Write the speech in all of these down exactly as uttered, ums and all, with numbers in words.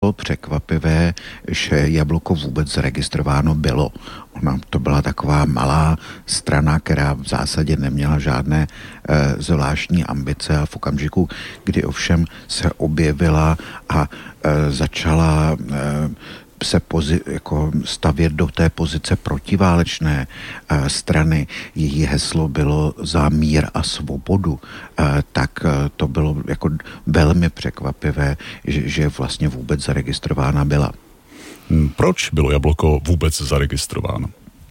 bylo překvapivé, že Jabloko vůbec zaregistrováno bylo. Ona to byla taková malá strana, která v zásadě neměla žádné e, zvláštní ambice a v okamžiku, kdy ovšem se objevila a e, začala e, se pozi- jako stavět do té pozice protiválečné e, strany, její heslo bylo za mír a svobodu, e, tak e, to bylo jako velmi překvapivé, že, že vlastně vůbec zaregistrována byla. Proč bylo Jabloko vůbec zaregistrováno?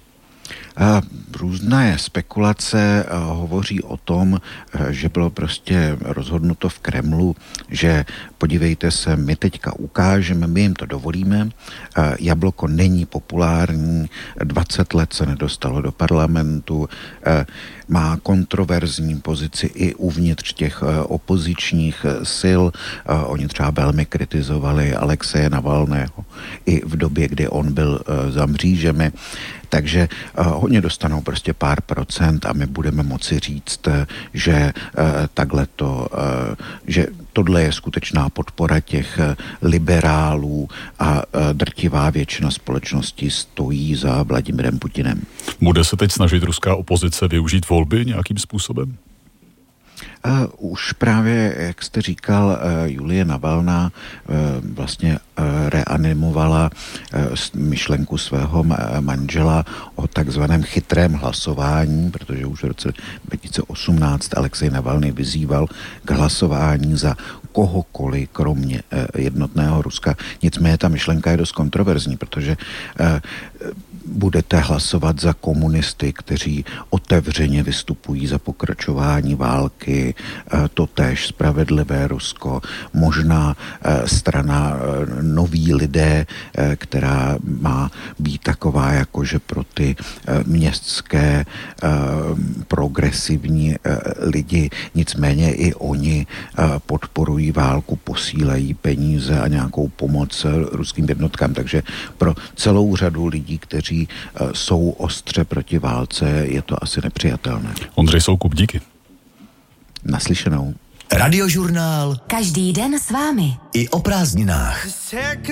Různé spekulace hovoří o tom, že bylo prostě rozhodnuto v Kremlu, že podívejte se, my teďka ukážeme, my jim to dovolíme, Jabloko není populární, dvacet let se nedostalo do parlamentu, má kontroverzní pozici i uvnitř těch opozičních sil. Oni třeba velmi kritizovali Alexeje Navalného i v době, kdy on byl za mřížemi. Takže uh, oni dostanou prostě pár procent a my budeme moci říct, že uh, takhle to, uh, že tohle je skutečná podpora těch uh, liberálů a uh, drtivá většina společnosti stojí za Vladimirem Putinem. Bude se teď snažit ruská opozice využít volby nějakým způsobem? Uh, už právě, jak jste říkal, uh, Julie Navalná uh, vlastně uh, reanimovala uh, myšlenku svého ma- manžela o takzvaném chytrém hlasování, protože už v roce dva tisíce osmnáct Alexej Navalný vyzýval k hlasování za kohokoliv, kromě uh, jednotného Ruska. Nicméně ta myšlenka je dost kontroverzní, protože uh, budete hlasovat za komunisty, kteří otevřeně vystupují za pokračování války, totéž Spravedlivé Rusko, možná strana Noví lidé, která má být taková jakože pro ty městské progresivní lidi, nicméně i oni podporují válku, posílají peníze a nějakou pomoc ruským jednotkám, takže pro celou řadu lidí, kteří jsou ostře proti válce, je to asi nepřijatelné. Ondřej Soukup, díky. Naslyšenou. Radiožurnál. Každý den s vámi. I o prázdninách.